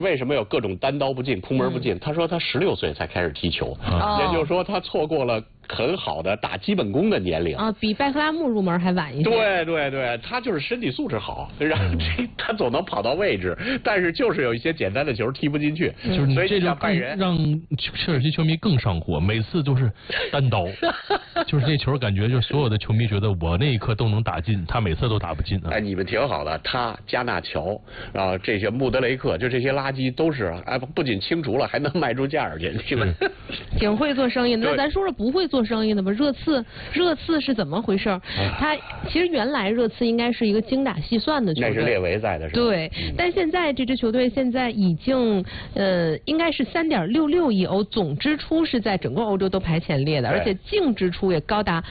为什么有各种单刀不进、空门不进？他说他16岁才开始踢球，也就是说他错过了很好的打基本功的年龄啊，比拜克拉姆入门还晚一些。 对，他就是身体素质好，然后他总能跑到位置，但是就是有一些简单的球踢不进去， 就是所以这就让切尔西球迷更上火，每次都是单刀，就是这球感觉就所有的球迷觉得我那一刻都能打进，他每次都打不进啊。 哎，你们挺好的，他加纳乔啊，这些穆德雷克，就这些垃圾都是哎，不仅清除了，还能卖出价去，你们挺会做生意的。那咱说说不会做生意的吧。热刺是怎么回事？他其实原来热刺应该是一个精打细算的球队， 那是列维在的是吧？ 对，但现在这支球队现在已经应该是3.66亿欧，总支出是在整个欧洲都排前列的，而且净支出也高达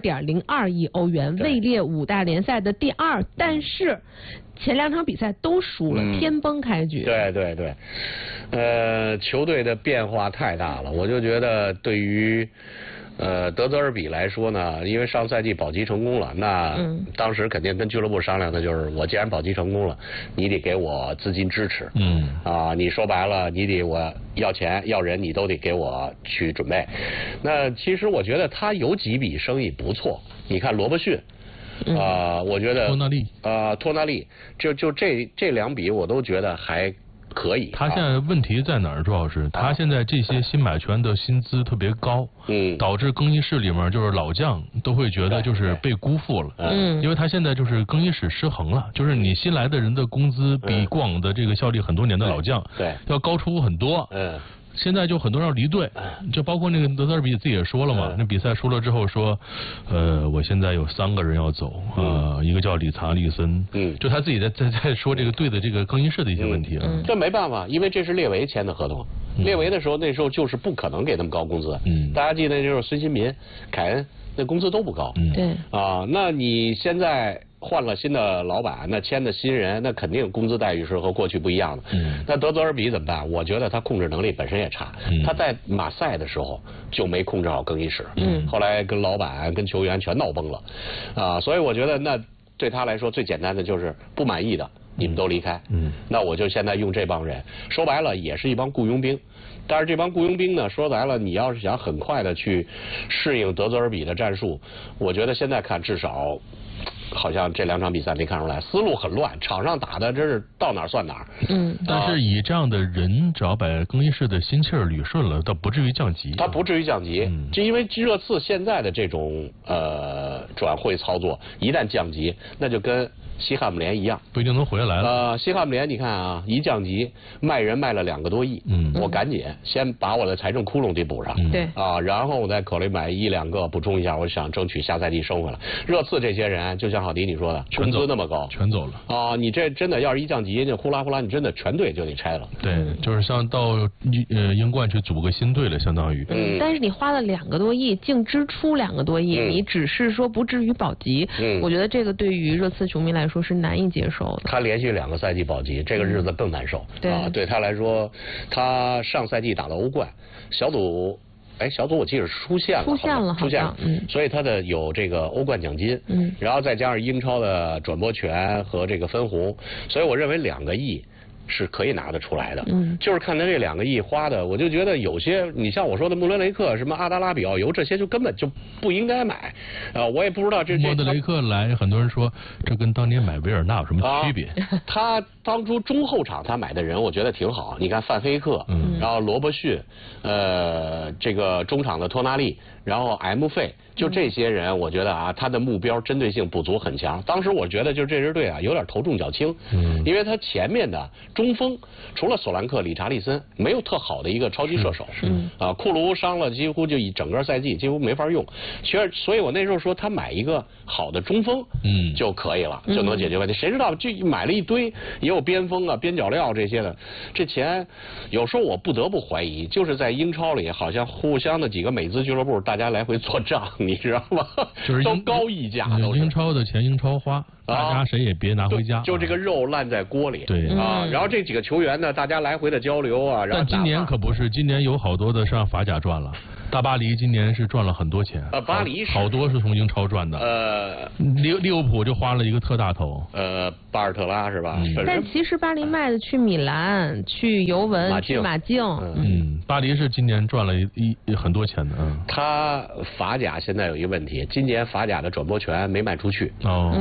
2.02亿欧元，位列5大联赛的第2。但是前2场比赛都输了，天崩开局。 对，球队的变化太大了，我就觉得对于。德泽尔比来说呢，因为上赛季保级成功了，那当时肯定跟俱乐部商量的就是，我既然保级成功了，你得给我资金支持，你说白了，你得我要钱要人，你都得给我去准备。那其实我觉得他有几笔生意不错，你看罗伯逊。我觉得托纳利，就这2笔我都觉得还可以。 他现在问题在哪儿？主要是他现在这些新买权的薪资特别高，导致更衣室里面就是老将都会觉得就是被辜负了，因为他现在就是更衣室失衡了，就是你新来的人的工资比过往的这个效力很多年的老将要高出很多。现在就很多人要离队，就包括那个德泽尔比自己也说了嘛，那比赛输了之后说，我现在有3个人要走，一个叫理查利森，就他自己在说这个队的这个更衣室的一些问题。 这没办法，因为这是列维签的合同，列维的时候那时候就是不可能给那么高工资。大家记得那时候孙兴民、凯恩那工资都不高。 对那你现在换了新的老板，那签的新人，那肯定工资待遇是和过去不一样的。那德泽尔比怎么办？我觉得他控制能力本身也差。他在马赛的时候就没控制好更衣室，后来跟老板跟球员全闹崩了，所以我觉得那对他来说最简单的就是不满意的你们都离开，那我就现在用这帮人，说白了也是一帮雇佣兵。但是这帮雇佣兵呢，说白了，你要是想很快的去适应德泽尔比的战术，我觉得现在看至少好像这2场比赛没看出来，思路很乱，场上打的真是到哪儿算哪儿。 但是以这样的人，只要把更衣室的心气儿捋顺了，倒不至于降级。 他不至于降级，就因为热刺现在的这种转会操作，一旦降级，那就跟西汉姆联一样， 不一定能回来了。 西汉姆联你看啊，一降级卖人卖了2个多亿，我赶紧先把我的财政窟窿得补上，然后我再考虑买1、2个补充一下，我想争取下赛季升回来。热刺这些人，就像郝迪你说的，工资那么高， 全走了你这真的要是一降级，那呼啦呼啦，你真的全队就得拆了。 对，就是像到英冠去组个新队了，相当于。 但是你花了2个多亿，净支出2个多亿，你只是说不至于保级，我觉得这个对于热刺球迷来说是难以接受的。 他连续2个赛季保级，这个日子更难受。对他来说，他上赛季打到欧冠小组我记得是出线了，所以他的有这个欧冠奖金，然后再加上英超的转播权和这个分红，所以我认为2个亿是可以拿得出来的。就是看他这2个亿花的，我就觉得有些，你像我说的穆德雷克、什么阿达拉比奥尤这些，就根本就不应该买。我也不知道这穆德雷克来，很多人说这跟当年买维尔纳有什么区别？ 他当初中后场他买的人，我觉得挺好。你看范菲克，然后罗伯逊，这个中场的托纳利，然后 M 费，就这些人，我觉得他的目标针对性补足很强。当时我觉得就这支队有点头重脚轻，因为他前面的中锋除了索兰克、理查利森，没有特好的一个超级射手。库卢伤了，几乎就一整个赛季几乎没法用。所以我那时候说他买一个好的中锋，就可以了，就能解决问题。谁知道就买了一堆，也有边锋边角料这些的，这钱有时候我不得不怀疑，就是在英超里好像互相的几个美资俱乐部，大家来回做账，你知道吗？ 就是都高溢价，都是英超的钱英超花。大家谁也别拿回家， 就这个肉烂在锅里。 对然后这几个球员呢，大家来回的交流啊。然后但今年可不是，今年有好多的上法甲赚了。 大巴黎今年是赚了很多钱。 巴黎是好多是从英超赚的。利物浦就花了一个特大头。 巴尔特拉是吧？ 但其实巴黎卖的去米兰、去尤文、去马竞。 巴黎是今年赚了很多钱的。 他法甲现在有一个问题，今年法甲的转播权没卖出去。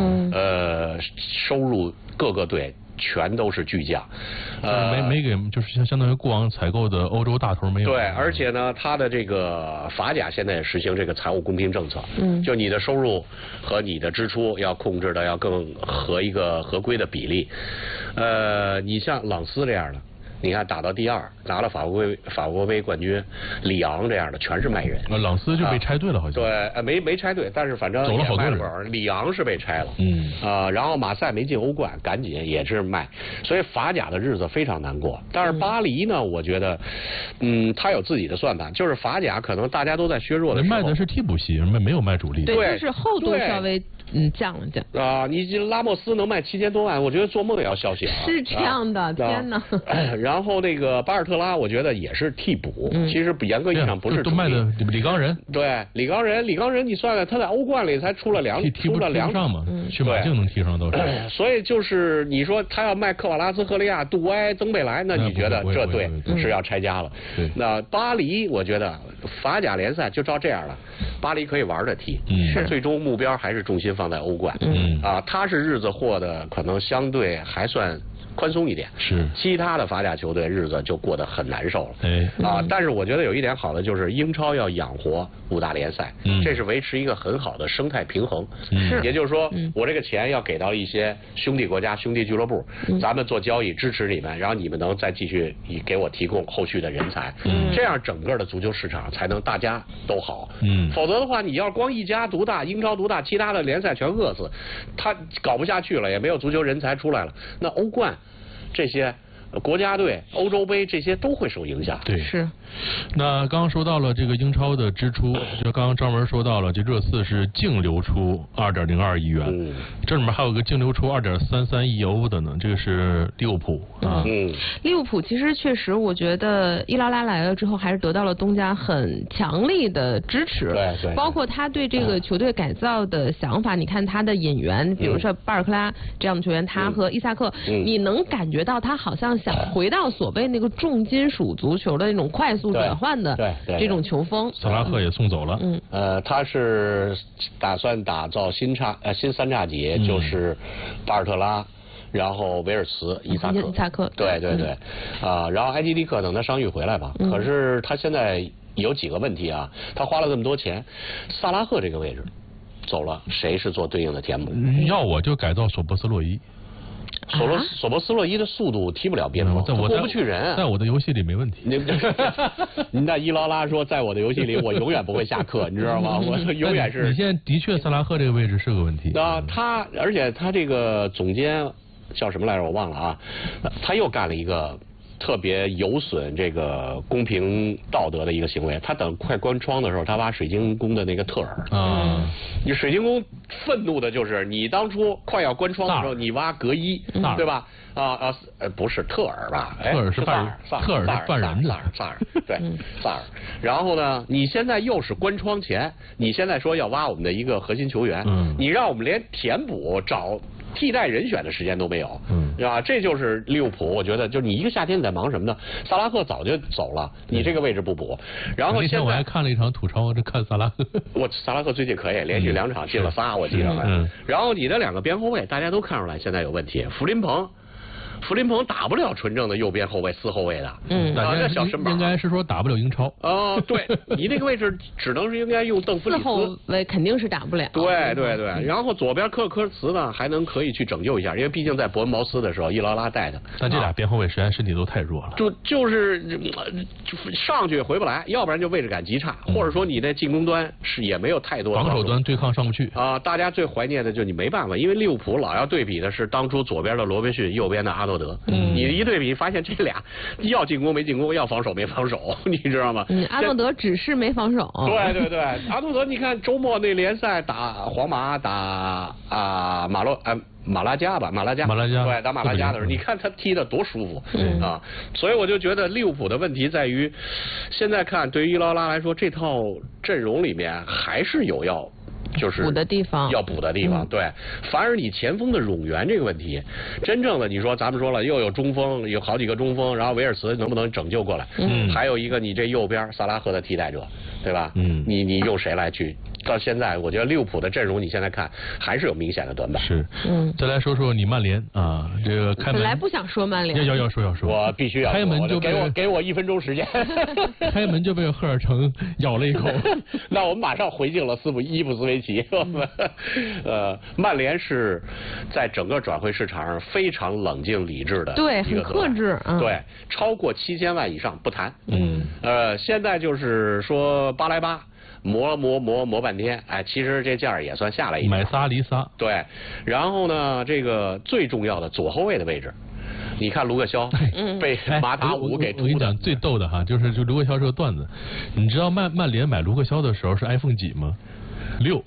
收入各个队全都是巨降， 没给，就是相当于过往采购的欧洲大头没有。 对，而且呢，他的这个法甲现在也实行这个财务公平政策，就你的收入和你的支出要控制的要更一个合规的比例。你像朗斯这样的。你看打到第2，拿了法国杯冠军，里昂这样的全是卖人。 朗斯就被拆队了，好像。 对，没拆队，但是反正走了好多人。 里昂是被拆了。然后马赛没进欧冠，赶紧也是卖，所以法甲的日子非常难过。但是巴黎呢，我觉得，他有自己的算盘，就是法甲可能大家都在削弱的时候。 卖的是替补席，没有卖主力。 对，就是厚度稍微。降了。 你这拉莫斯能卖7000多万，我觉得做梦也要笑醒。 是这样的，天哪！ 然后那个巴尔特拉，我觉得也是替补，其实严格意义上不是都卖的李刚仁。 对，李刚仁，你算算，他在欧冠里才出了2 场嘛，去马竞能踢上都是。 所以就是你说他要卖科瓦拉斯、赫利亚、杜埃、曾贝莱，那你觉得这队是要拆家了？那巴黎，我觉得法甲联赛就照这样了，巴黎可以玩着踢，最终目标还是重心放在欧冠。他是日子过得可能相对还算宽松一点，其他的法甲球队日子就过得很难受了。但是我觉得有一点好的就是英超要养活5大联赛，这是维持一个很好的生态平衡。也就是说，我这个钱要给到一些兄弟国家、兄弟俱乐部，咱们做交易支持你们，然后你们能再继续给我提供后续的人才，这样整个的足球市场才能大家都好。否则的话，你要光一家独大，英超独大，其他的联赛全饿死，他搞不下去了，也没有足球人才出来了，那欧冠这些国家队、欧洲杯这些都会受影响。 对，是。那刚刚说到了这个英超的支出，就刚刚张文说到了，这热刺是净流出2.02亿元，这里面还有个净流出2.33亿欧的呢，这个是利物浦啊。 利物浦其实确实，我觉得伊劳拉来了之后，还是得到了东家很强力的支持。 对， 包括他对这个球队改造的想法，你看他的引援，比如说巴尔克拉这样的球员，他和伊萨克，你能感觉到他好像想回到所谓那个重金属足球的那种快速转换的这种球风。 萨拉赫也送走了。 他是打算打造新三叉戟，就是巴尔特拉，然后维尔茨、伊萨克。对，然后埃基利克等他伤愈回来吧。可是他现在有几个问题啊，他花了这么多钱，萨拉赫这个位置走了，谁是做对应的填补？ 要我就改造索博斯洛伊。 索博斯洛伊的速度踢不了边锋，过不去人。 在我的游戏里没问题。 那伊劳拉说，在我的游戏里，我永远不会下课，你知道吗？我永远是。 你现在的确萨拉赫这个位置是个问题。 而且他这个总监叫什么来着？我忘了啊。他又干了一个特别有损这个公平道德的一个行为。他等快关窗的时候，他挖水晶宫的那个特尔。你水晶宫愤怒的就是你当初快要关窗的时候，你挖格伊，对吧？不是特尔吧？ 特尔是犯人的。 萨尔，对，萨尔。然后呢，你现在又是关窗前，你现在说要挖我们的一个核心球员，你让我们连填补找替代人选的时间都没有，是吧？这就是利物浦，我觉得就你一个夏天你在忙什么呢？萨拉赫早就走了，你这个位置不补。然后那天我还看了一场土超，这看萨拉赫。 萨拉赫最近可以连续2场进了仨，我记得。然后你的2个边后卫，大家都看出来现在有问题。弗林鹏打不了纯正的右边后卫、4后卫的，那小身板应该是说打不了英超。 对，你那个位置只能是应该用邓弗里斯。4 后卫肯定是打不了。 对，然后左边科茨呢，还能可以去拯救一下，因为毕竟在伯恩茅斯的时候，伊劳拉带的。 但这俩边后卫实在身体都太弱了， 就是上去也回不来，要不然就位置感极差，或者说你的进攻端是也没有太多防守端对抗上不去大家最怀念的就你没办法，因为利物浦老要对比的是当初左边的罗宾逊，右边的阿诺德。你一对比发现这俩要进攻没进攻，要防守没防守，你知道吗？ 阿诺德只是没防守。 对，阿诺德你看周末那联赛打皇马打马拉加吧，马拉加对，打马拉加的时候，你看他踢得多舒服啊！所以我就觉得利物浦的问题在于，现在看对于伊劳拉来说，这套阵容里面还是有就是补的地方， 要补的地方，对。反而你前锋的冗员这个问题，真正的你说咱们说了，又有中锋，有好几个中锋，然后维尔茨能不能拯救过来？还有一个你这右边萨拉赫的替代者，对吧？你用谁来去？到现在，我觉得利物浦的阵容，你现在看还是有明显的短板。 是，再来说说你曼联啊，这个开门。 本来不想说曼联， 要说， 我必须要开门就给我1分钟时间。 开门就被赫尔城咬了一口。 那我们马上回敬了伊布斯维奇。曼联是在整个转会市场上非常冷静理智的， 对，很克制， 对，超过7000万以上不谈。现在就是说8来8。磨半天，哎，其实这价也算下来一点。 买仨离仨。 对，然后呢，这个最重要的左后卫的位置，你看卢克肖被马塔伍给我跟你讲最逗的哈，就卢克肖是个段子，你知道曼联买卢克肖的时候是 iPhone 几吗？6。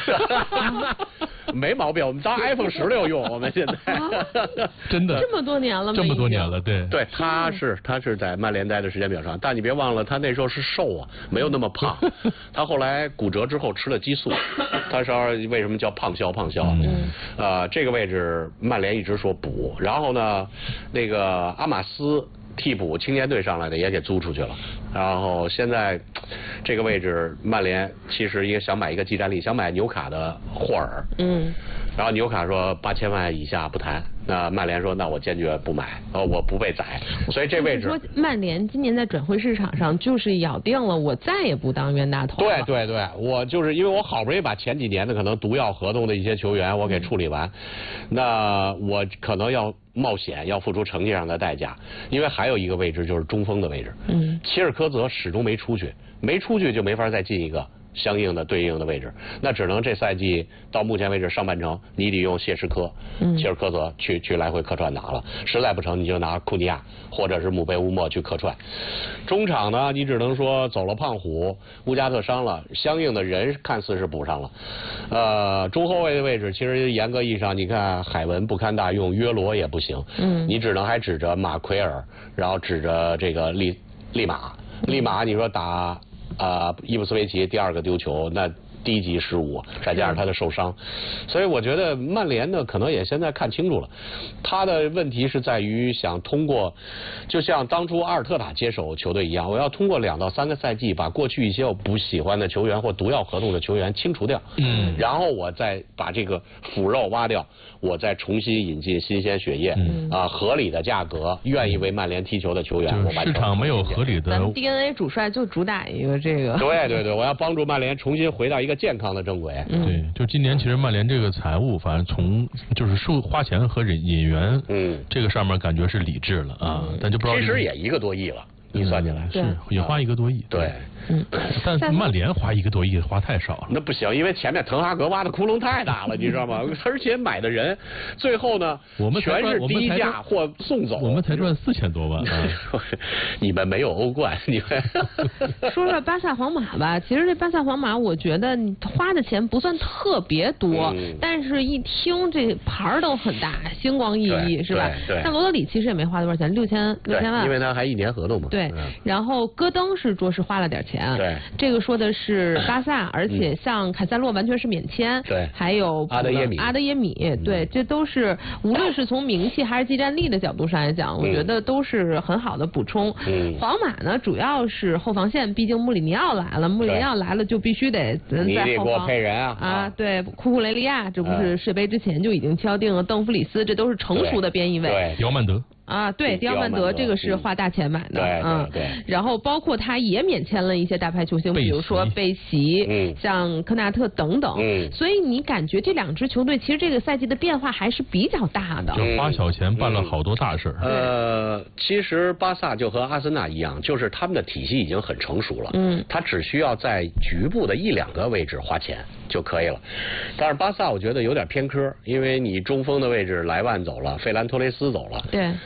没毛病，我们当 iPhone 16用，我们现在真的这么多年了， 这么多年了，对， 他是在曼联待的时间比较长，但你别忘了他那时候是瘦啊，没有那么胖，他后来骨折之后吃了激素，他说为什么叫胖肖？这个位置曼联一直说补，然后呢，那个阿马斯替补青年队上来的也给租出去了，然后现在这个位置曼联其实也想买一个技战力，想买纽卡的霍尔，然后纽卡说8000万以下不谈，那曼联说那我坚决不买，我不被宰，所以这位置说曼联今年在转会市场上就是咬定了我再也不当冤大头了。 对，我就是因为我好不容易把前几年的可能毒药合同的一些球员我给处理完，那我可能要冒险要付出成绩上的代价，因为还有一个位置就是中锋的位置，齐尔科泽始终没出去就没法再进一个相应的对应的位置，那只能这赛季到目前为止上半程你得用切尔科泽去来回客串拿了，实在不成你就拿库尼亚或者是姆贝乌莫去客串。中场呢，你只能说走了胖虎，乌加特伤了，相应的人看似是补上了。中后卫的位置其实严格意义上，你看海文不堪大用，约罗也不行，你只能还指着马奎尔，然后指着这个利马，你说打伊布斯维奇第2个丢球，那低级失误，再加上他的受伤，所以我觉得曼联呢可能也现在看清楚了，他的问题是在于想通过，就像当初阿尔特塔接手球队一样，我要通过2到3个赛季把过去一些我不喜欢的球员或毒药合同的球员清除掉，然后我再把这个腐肉挖掉，我再重新引进新鲜血液，合理的价格，愿意为曼联踢球的球员，我市场没有合理的。 咱们 DNA 主帅就主打一个这个。 对，我要帮助曼联重新回到一个健康的正轨。 对，就今年其实曼联这个财务，反正从就是花钱和引援，这个上面感觉是理智了啊，但就不知道其实也1个多亿了。你算起来是也花1个多亿， 对， 但是曼联花1个多亿花太少了。 那不行，因为前面滕哈格挖的窟窿太大了，你知道吗？而且买的人，最后呢， 我们全是低价或送走， 我们才赚4000多万啊！ 你们没有欧冠，你们说巴萨皇马吧，其实这巴萨皇马，我觉得你花的钱不算特别多，但是一听这牌儿都很大，星光熠熠，是吧？ 对。 但罗德里其实也没花多少钱，6000万， 因为他还1年合同嘛。 对。然后戈登是说是花了点钱， 对， 这个说的是巴萨，而且像凯塞洛完全是免签， 对， 还有阿德耶米， 对，这都是无论是从名气还是技战力的角度上来讲，我觉得都是很好的补充。皇马呢，主要是后防线，毕竟穆里尼奥来了，就必须得在后防配人啊， 对，库雷利亚，这不是世杯之前就已经敲定了，邓弗里斯，这都是成熟的边翼位， 对， 迪奥曼德。 对，迪奥曼德这个是花大钱买的， 对。然后包括他也免签了一些大牌球星，比如说贝席，像科纳特等等，所以你感觉这2支球队其实这个赛季的变化还是比较大的， 就花小钱办了好多大事。 其实巴萨就和阿森纳一样，就是他们的体系已经很成熟了，他只需要在局部的1、2个位置花钱就可以了。但是巴萨我觉得有点偏科，因为你中锋的位置莱万走了，费兰托雷斯走了， 对。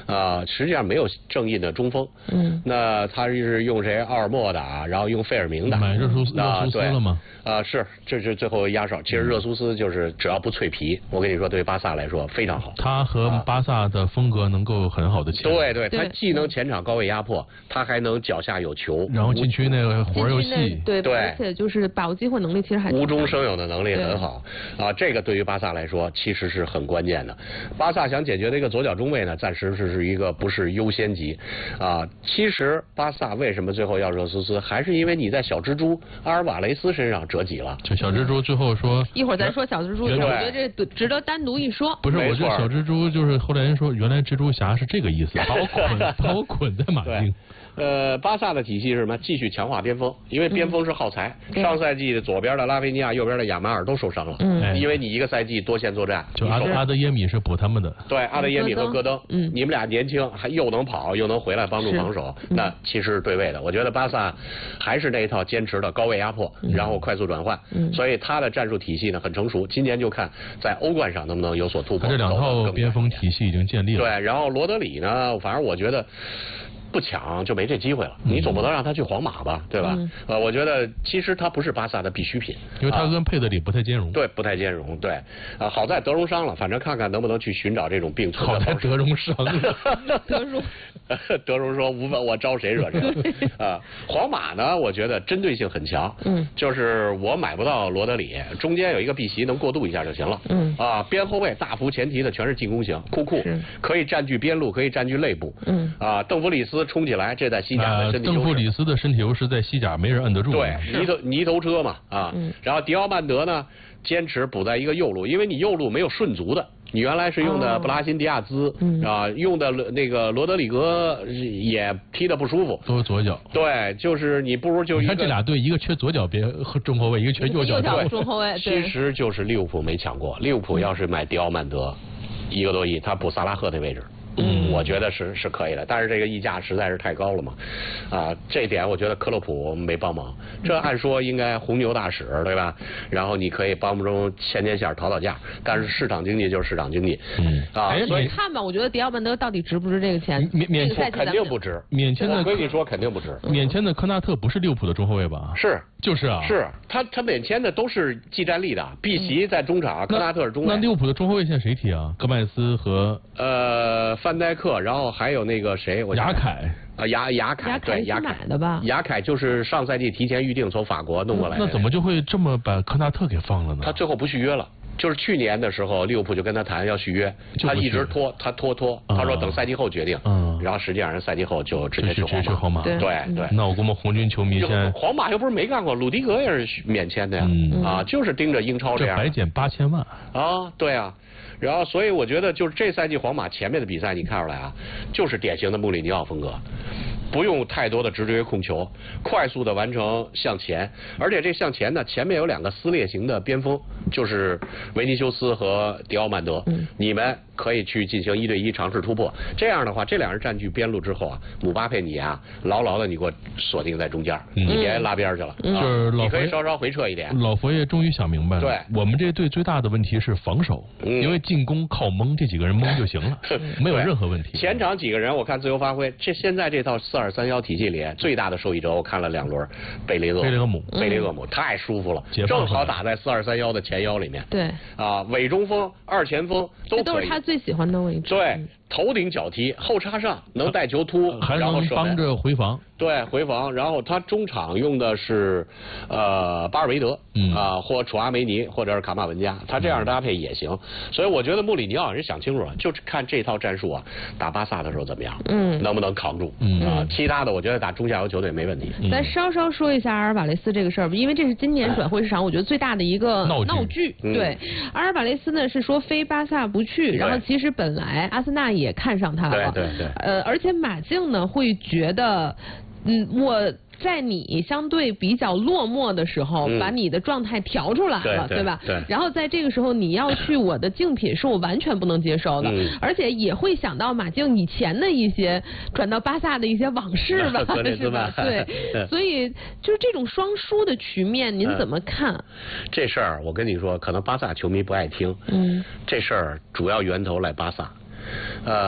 实际上没有正印的中锋。那他是用谁？奥尔莫打，然后用费尔明打。 买热苏斯了吗？ 是，这是最后压哨。其实热苏斯就是只要不脆皮，我跟你说，对巴萨来说非常好。 他和巴萨的风格能够很好的契合。 对，他既能前场高位压迫，他还能脚下有球， 然后禁区那个活儿又细。 对，而且就是把握机会能力其实还无中生有的能力很好这个对于巴萨来说其实是很关键的。巴萨想解决的一个左脚中卫呢，暂时是一个不是优先级其实巴萨为什么最后要热苏斯，还是因为你在小蜘蛛阿尔瓦雷斯身上折戟了。 就小蜘蛛最后说， 一会儿咱说小蜘蛛，我觉得这值得单独一说。 不是，我觉得小蜘蛛就是后来人说，原来蜘蛛侠是这个意思，把我捆在马竞。 巴萨的体系是什么？继续强化边锋，因为边锋是耗材。上赛季的左边的拉菲尼亚，右边的亚马尔都受伤了。因为你一个赛季多线作战。 就阿德耶米是补他们的。 对，阿德耶米和戈登，你们俩年轻，还又能跑又能回来帮助防守，那其实是对位的。我觉得巴萨还是那一套坚持的高位压迫，然后快速转换，所以他的战术体系呢很成熟。今年就看在欧冠上能不能有所突破。 这两套边锋体系已经建立了。 对，然后罗德里呢，反正我觉得。不抢就没这机会了，你总不能让他去皇马吧，对吧？我觉得其实他不是巴萨的必需品， 因为他跟佩德里不太兼容。 对，不太兼容。对，好在德容伤了，反正看看能不能去寻找这种并存的。 好在德容伤了， 德容说无本我招谁惹谁皇马呢，我觉得针对性很强。就是我买不到罗德里，中间有一个碧玺能过渡一下就行了。边后卫大幅前提的全是进攻型，库可以占据边路，可以占据内部。邓弗里斯冲起来，这在西甲的身体优势。 邓弗里斯的身体优势在西甲没人摁得住。 对，泥头车嘛然后迪奥曼德呢，坚持补在一个右路，因为你右路没有顺足的。你原来是用的布拉辛迪亚兹用的那个罗德里格也踢得不舒服， 都是左脚。 对，就是你不如就你看这俩队，一个缺左脚边中后卫，一个缺右脚中后卫。 其实就是利物浦没抢过，利物浦要是买迪奥曼德1个多亿，他补萨拉赫的位置。我觉得是可以的，但是这个溢价实在是太高了嘛，这点我觉得克洛普没帮忙。这按说应该红牛大使对吧？然后你可以帮中牵牵线讨价，但是市场经济就是市场经济。 所以看吧，我觉得迪奥曼德到底值不值这个钱？ 肯定不值。 免签的， 我跟你说肯定不值。 免签的科纳特不是利物浦的中后卫吧？ 是。 就是啊， 是他免签的都是技战力的，碧玺在中场，科纳特是中卫。 那利物浦的中后卫现在谁踢啊？戈麦斯和范戴克，然后还有那个谁， 雅凯。 雅凯对雅凯的吧？ 雅凯就是上赛季提前预定从法国弄过来的。 那怎么就会这么把科纳特给放了呢？ 他最后不续约了。就是去年的时候，利物浦就跟他谈要续约，他一直拖，他说等赛季后决定，然后实际上人赛季后就直接去皇马。 对。 那我们红军球迷现在皇马又不是没干过，鲁迪格也是免签的呀，就是盯着英超这样。 白减8000万对啊。然后，所以我觉得就是这赛季皇马前面的比赛，你看出来就是典型的穆里尼奥风格。不用太多的直接控球，快速的完成向前，而且这向前呢，前面有2个撕裂型的边锋，就是维尼修斯和迪奥曼德，你们可以去进行1对1尝试突破。这样的话，这2人占据边路之后姆巴佩你牢牢的你给我锁定在中间，你别拉边去了， 就是你可以稍稍回撤一点。 老佛爷终于想明白了， 对， 我们这队最大的问题是防守，因为进攻靠蒙，这几个人蒙就行了，没有任何问题。 前场几个人我看自由发挥，现在这套4-2-3-1体系里最大的受益者，我看了2轮，贝雷厄姆太舒服了，正好打在4-2-3-1的前腰里面。 对伪中锋、2前锋都是他最喜欢的位置。 对，头顶脚踢，后插上，能带球突， 还能帮着回防。 对，回防。然后他中场用的是巴尔维德或楚阿梅尼或者是卡马文加，他这样搭配也行。所以我觉得穆里尼奥人想清楚了，就看这套战术打巴萨的时候怎么样，能不能扛住其他的我觉得打中下游球队没问题。 咱稍稍说一下阿尔瓦雷斯这个事儿吧，因为这是今年转会市场我觉得最大的一个闹剧。对，阿尔瓦雷斯呢是说非巴萨不去，然后其实本来阿森纳也看上他了， 对。 而且马竞呢会觉得，我在你相对比较落寞的时候，把你的状态调出来了，对吧？ 对。 然后在这个时候你要去我的竞品是我完全不能接受的，而且也会想到马竞以前的一些转到巴萨的一些往事吧，是吧？对。所以就是这种双输的局面，您怎么看？ 这事儿我跟你说，可能巴萨球迷不爱听。这事儿主要源头来巴萨。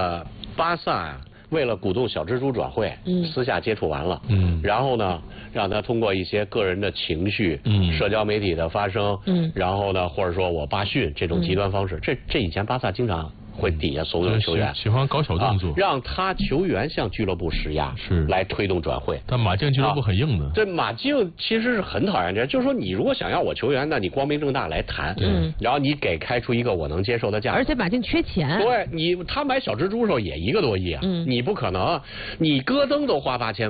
巴萨呀，为了鼓动小蜘蛛转会，私下接触完了，然后呢，让他通过一些个人的情绪，社交媒体的发声，然后呢，或者说我罢训这种极端方式，这以前巴萨经常会底下怂恿球员喜欢搞小动作， 让他球员向俱乐部施压， 是来推动转会。 但马竞俱乐部很硬的。 这马竞其实是很讨厌这，就是说你如果想要我球员，那你光明正大来谈，然后你给开出一个我能接受的价格。 而且马竞缺钱。 对他买小蜘蛛的时候也1个多亿啊，你不可能，你戈登都花8000万。